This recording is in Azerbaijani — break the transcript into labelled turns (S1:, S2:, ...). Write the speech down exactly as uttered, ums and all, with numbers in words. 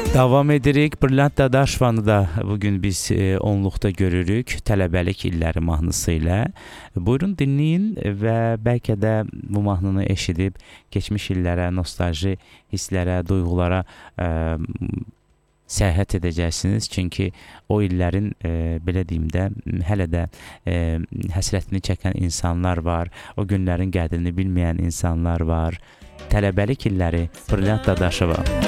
S1: Davam edirik. Brilliant Dadaşovanı da bugün biz e, onluqda görürük. Tələbəlik illəri mahnısı ilə. Buyurun dinləyin və bəlkə də bu mahnını eşidib keçmiş illərə, nostalji hisslərə, duyğulara e, səyahət edəcəksiniz. Çünki o illərin e, belə deyim də hələ də e, həsrətini çəkən insanlar var. O günlərin qədrini bilməyən insanlar var. Tələbəlik illəri Brilliant Dadaşova.